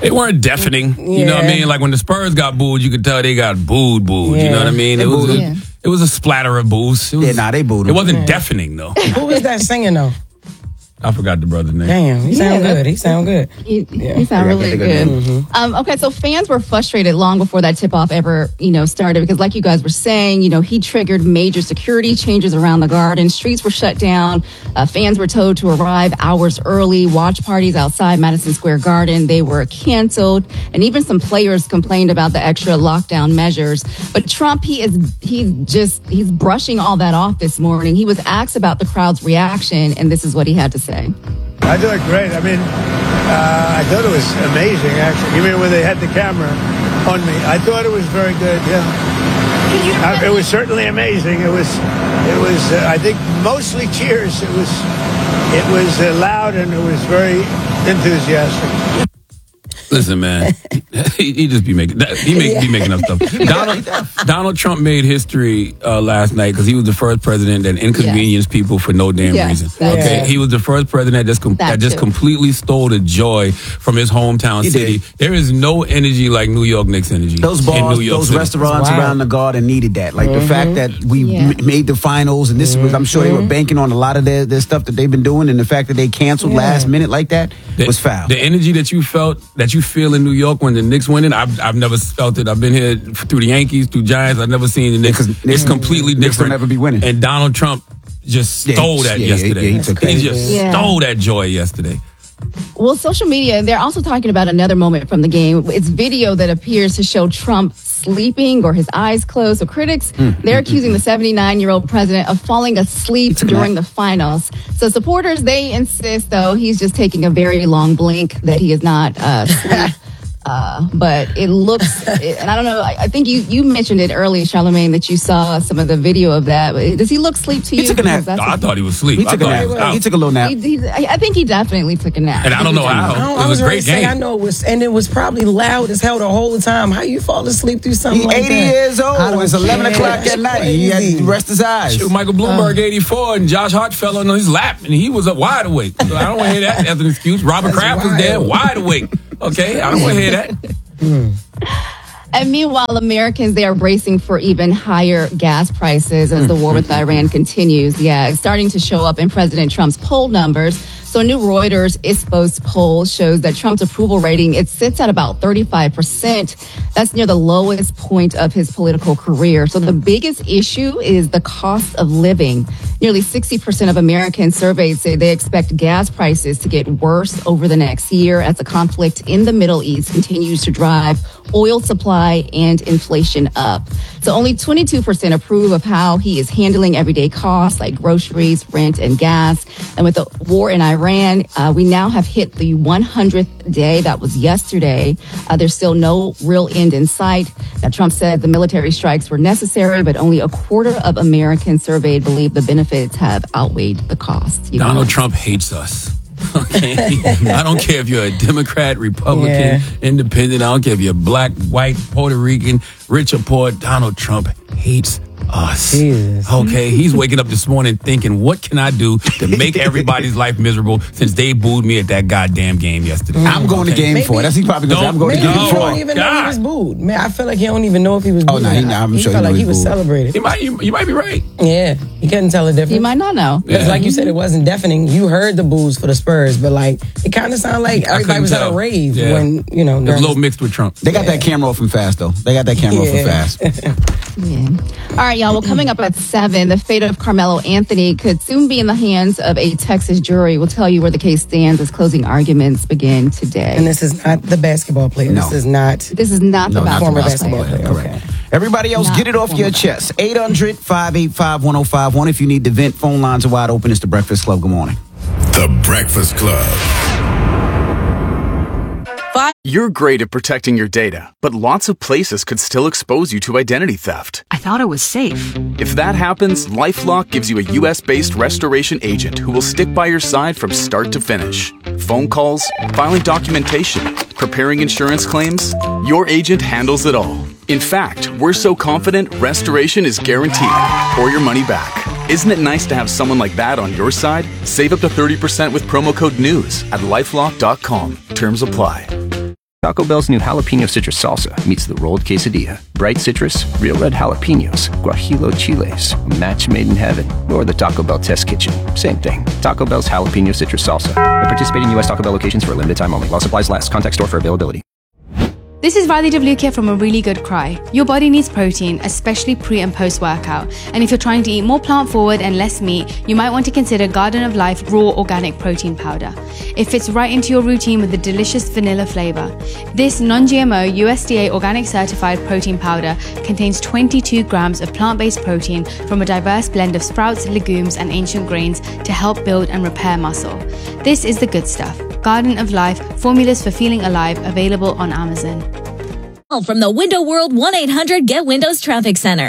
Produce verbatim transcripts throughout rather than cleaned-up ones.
They weren't deafening. You Yeah. know what I mean? Like when the Spurs got booed, you could tell they got booed, booed. Yeah. You know what I mean? It They was booed a, him. it was a splatter of boos. It was, Yeah, nah, they booed It him. wasn't Yeah. deafening though. Who is that singing though? I forgot the brother's name. Damn, he sound Yeah, good. He sound good. He, Yeah. he sound Yeah, really they got good. good. Um, okay, so fans were frustrated long before that tip-off ever, you know, started because, like you guys were saying, you know, he triggered major security changes around the Garden. Streets were shut down. Uh, fans were told to arrive hours early. Watch parties outside Madison Square Garden, they were canceled, and even some players complained about the extra lockdown measures. But Trump, he is he's just he's brushing all that off this morning. He was asked about the crowd's reaction, and this is what he had to say. I thought great. I mean, uh, I thought it was amazing, actually. Even when they had the camera on me, I thought it was very good. Yeah, uh, it was certainly amazing. It was, it was. Uh, I think mostly cheers. It was, it was uh, loud and it was very enthusiastic. Listen, man, he, he just be making he make, be making up stuff. Donald, Donald Trump made history uh, last night because he was the first president that inconvenienced yeah. people for no damn yeah, reason. Okay, yeah. He was the first president that's com- that, that just too. completely stole the joy from his hometown he city. Did. There is no energy like New York Knicks energy. Those bars, those City. restaurants wow. around the Garden needed that. Like mm-hmm. the fact that we yeah. m- made the finals, and this mm-hmm. was, I'm sure they were banking on a lot of their, their stuff that they've been doing, and the fact that they canceled yeah. last minute like that the, was foul. The energy that you felt, that you feel in New York when the Knicks winning, I've I've never felt it. I've been here through the Yankees, through Giants. I've never seen the Knicks. Knicks it's completely Knicks different. will never be winning. And Donald Trump just stole yeah, that yeah, yesterday. Yeah, he, took he just yeah. stole that joy yesterday. Well, social media, they're also talking about another moment from the game. It's video that appears to show Trump sleeping or his eyes closed. So critics, mm, they're mm, accusing mm, the seventy-nine-year-old president of falling asleep during the finals. So supporters, they insist, though, he's just taking a very long blink, that he is not uh, asleep. Uh, but it looks, it, and I don't know, I, I think you, you mentioned it earlier, Charlamagne, that you saw some of the video of that. Does he look asleep to you? He took a nap. No, I thought he was asleep. He took a nap. He, he took a little nap. He, he, I think he definitely took a nap. And I don't know how. I, don't, it I was was a ready great to say, game. I know it was, and it was probably loud as hell the whole time. How you fall asleep through something He like eighty that? years old. It's eleven care. o'clock at night. He had to rest his eyes. Shoot, Michael Bloomberg, uh, eighty-four, and Josh Hart fell on his lap, and he was up wide awake. So I don't want to hear that as an excuse. Robert Kraft was there, wide awake. Okay, I don't want to hear that. Mm. And meanwhile, Americans, they are bracing for even higher gas prices as the war with Iran continues. Yeah, it's starting to show up in President Trump's poll numbers. So a new Reuters I S P O S poll shows that Trump's approval rating, it sits at about thirty-five percent. That's near the lowest point of his political career. So the biggest issue is the cost of living. Nearly sixty percent of Americans surveyed say they expect gas prices to get worse over the next year as the conflict in the Middle East continues to drive oil supply and inflation up. So only twenty-two percent approve of how he is handling everyday costs like groceries, rent, and gas. And with the war in Iran, uh, we now have hit the one hundredth day. That was yesterday. Uh, there's still no real end in sight. Now, Trump said the military strikes were necessary, but only a quarter of Americans surveyed believe the benefits have outweighed the costs. You Donald know? Trump hates us. Okay, I don't care if you're a Democrat, Republican, Yeah. Independent. I don't care if you're black, white, Puerto Rican, rich or poor. Donald Trump hates us. Jesus. Okay, he's waking up this morning thinking, what can I do to make everybody's life miserable since they booed me at that goddamn game yesterday? Mm. I'm going okay. to game Maybe, for it. That's he probably going to say, I'm going Maybe to game he for don't it. even God. know he was booed. Man, I feel like he don't even know if he was booed. Oh, no, he, nah, I'm he sure he felt know like he he's was booed. celebrated. You might, you, you might be right. Yeah, he couldn't tell the difference. You might not know. Because Yeah. like you said, it wasn't deafening. You heard the boos for the Spurs, but like it kind of sounded like I everybody couldn't was at tell. a rave Yeah. when, you know. It was a during little the- mixed with Trump. They got that camera off him fast, though. They got that camera off him Yeah. fast. Yeah. All right, y'all. Well, coming up at seven, the fate of Carmelo Anthony could soon be in the hands of a Texas jury. We'll tell you where the case stands as closing arguments begin today. And this is not the basketball player. No. This is not. This is not No, the not the former basketball basketball player. player. Correct. Everybody else, Not get it off the your former chest. eight hundred, five eight five, one oh five one. If you need to vent, phone lines are wide open. It's the Breakfast Club. Good morning. The Breakfast Club. You're great at protecting your data, but lots of places could still expose you to identity theft. I thought it was safe. If that happens, LifeLock gives you a U S-based restoration agent who will stick by your side from start to finish. Phone calls, filing documentation, preparing insurance claims, your agent handles it all. In fact, we're so confident restoration is guaranteed or your money back. Isn't it nice to have someone like that on your side? Save up to thirty percent with promo code NEWS at lifelock dot com. Terms apply. Taco Bell's new jalapeno citrus salsa meets the rolled quesadilla. Bright citrus, real red jalapenos, guajillo chiles, a match made in heaven. Or the Taco Bell test kitchen. Same thing. Taco Bell's jalapeno citrus salsa. At participating U S Taco Bell locations for a limited time only. While supplies last. Contact store for availability. This is Radhi Devlukia from A Really Good Cry. Your body needs protein, especially pre and post workout. And if you're trying to eat more plant forward and less meat, you might want to consider Garden of Life Raw Organic Protein Powder. It fits right into your routine with a delicious vanilla flavor. This non-G M O U S D A organic certified protein powder contains twenty-two grams of plant-based protein from a diverse blend of sprouts, legumes, and ancient grains to help build and repair muscle. This is the good stuff. Garden of Life, formulas for feeling alive, available on Amazon. From the Window World one eight hundred Get Windows Traffic Center.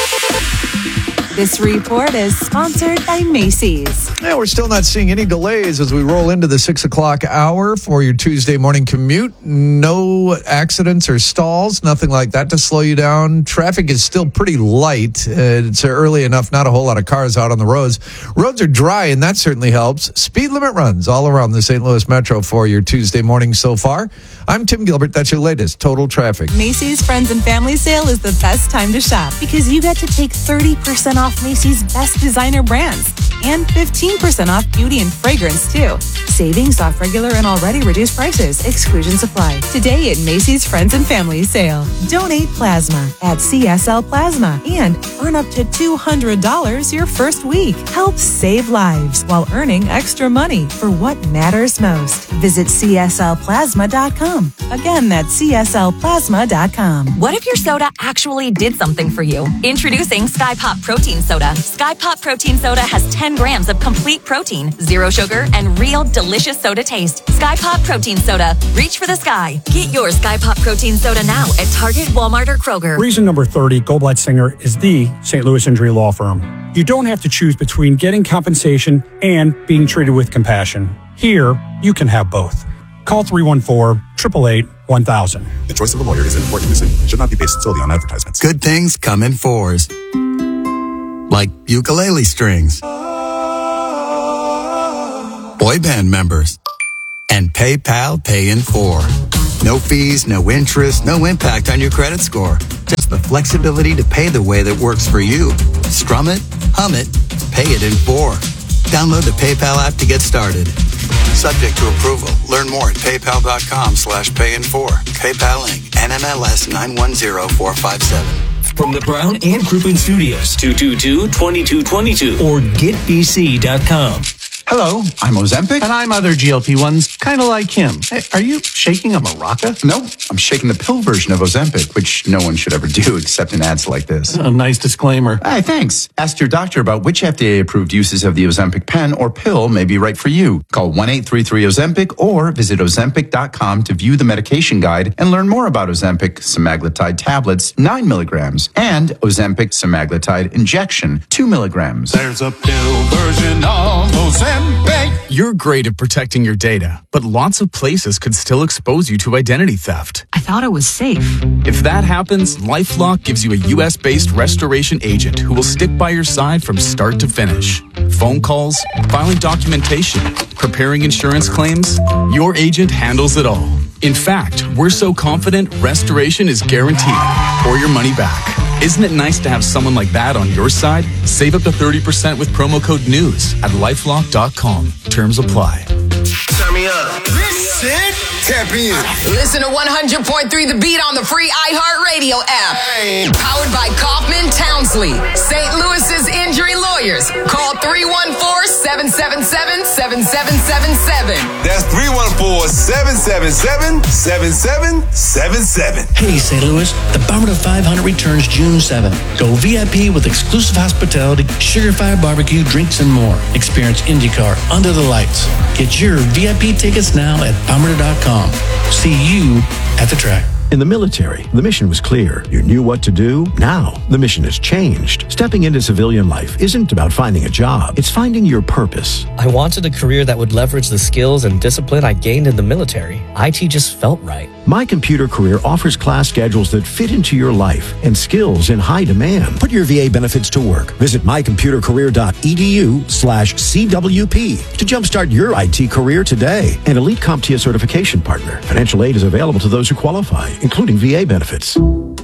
This report is sponsored by Macy's. Yeah, we're still not seeing any delays as we roll into the six o'clock hour for your Tuesday morning commute. No accidents or stalls, nothing like that to slow you down. Traffic is still pretty light. Uh, it's early enough, not a whole lot of cars out on the roads. Roads are dry, and that certainly helps. Speed limit runs all around the Saint Louis Metro for your Tuesday morning so far. I'm Tim Gilbert. That's your latest Total Traffic. Macy's Friends and Family Sale is the best time to shop because you get to take thirty percent off Macy's best designer brands and fifteen percent off beauty and fragrance too. Savings off regular and already reduced prices. Exclusions apply. Today at Macy's Friends and Family Sale. Donate plasma at C S L Plasma and earn up to two hundred dollars your first week. Help save lives while earning extra money for what matters most. Visit C S L plasma dot com. Again, that's C S L plasma dot com. What if your soda actually did something for you? Introducing Sky Pop Protein Soda. Sky Pop Protein Soda has ten grams of complete protein, zero sugar, and real delicious soda taste. Sky Pop Protein Soda. Reach for the sky. Get your Sky Pop Protein Soda now at Target, Walmart, or Kroger. Reason number thirty, Goldblatt Singer is the Saint Louis injury law firm. You don't have to choose between getting compensation and being treated with compassion. Here, you can have both. Call three one four, eight eight eight, one thousand. The choice of a lawyer is an important decision. It should not be based solely on advertisements. Good things come in fours. Like ukulele strings. Boy band members. And PayPal Pay in four. No fees, no interest, no impact on your credit score. Just the flexibility to pay the way that works for you. Strum it, hum it, pay it in four. Download the PayPal app to get started. Subject to approval. Learn more at paypal.com slash pay in four. PayPal Incorporated. N M L S nine one zero four five seven. From the Brown and Crouppen Studios, two two two, two two two two or get b c dot com. Hello, I'm Ozempic. And I'm other G L P ones, kind of like him. Hey, are you shaking a maraca? No, I'm shaking the pill version of Ozempic, which no one should ever do except in ads like this. A nice disclaimer. Hey, thanks. Ask your doctor about which F D A-approved uses of the Ozempic pen or pill may be right for you. Call one eight three three Ozempic or visit ozempic dot com to view the medication guide and learn more about Ozempic semaglutide tablets, nine milligrams, and Ozempic semaglutide injection, two milligrams. There's a pill version of Ozempic. You're great at protecting your data, but lots of places could still expose you to identity theft. I thought it was safe. If that happens, LifeLock gives you a U S-based restoration agent who will stick by your side from start to finish. Phone calls, filing documentation, preparing insurance claims, your agent handles it all. In fact, we're so confident restoration is guaranteed or your money back. Isn't it nice to have someone like that on your side? Save up to thirty percent with promo code NEWS at lifelock dot com. Terms apply. Turn me up. Listen. Tap in. Listen to one hundred point three The Beat on the free iHeartRadio app. Hey. Powered by Kaufman Townsley, Saint Louis's injury lawyers. Call three one four, seven seven seven, seven seven seven seven. That's three one four, seven seven seven, seven seven seven seven. Hey, Saint Louis, the Bomber to five hundred returns June seventh. Go V I P with exclusive hospitality, sugar-fire barbecue, drinks, and more. Experience IndyCar under the lights. Get your V I P tickets now at bomber dot com. See you at the track. In the military, the mission was clear. You knew what to do. Now, the mission has changed. Stepping into civilian life isn't about finding a job. It's finding your purpose. I wanted a career that would leverage the skills and discipline I gained in the military. I T just felt right. My Computer Career offers class schedules that fit into your life and skills in high demand. Put your V A benefits to work. Visit mycomputercareer.edu slash CWP to jumpstart your I T career today. An Elite CompTIA certification partner. Financial aid is available to those who qualify, including V A benefits.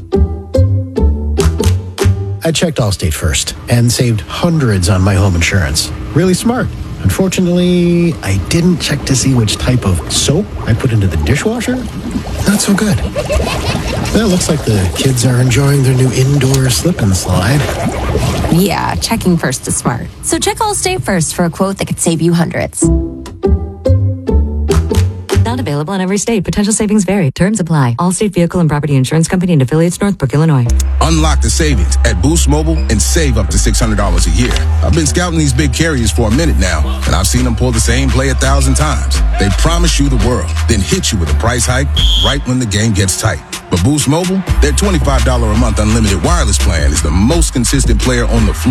I checked Allstate first and saved hundreds on my home insurance. Really smart. Unfortunately, I didn't check to see which type of soap I put into the dishwasher. Not so good. Well, it looks like the kids are enjoying their new indoor slip and slide. Yeah, checking first is smart. So check Allstate first for a quote that could save you hundreds. Not available in every state. Potential savings vary. Terms apply. Allstate Vehicle and Property Insurance Company and affiliates, Northbrook, Illinois. Unlock the savings at Boost Mobile and save up to six hundred dollars a year. I've been scouting these big carriers for a minute now, and I've seen them pull the same play a thousand times. They promise you the world, then hit you with a price hike right when the game gets tight. But Boost Mobile, their twenty-five dollars a month unlimited wireless plan is the most consistent player on the floor.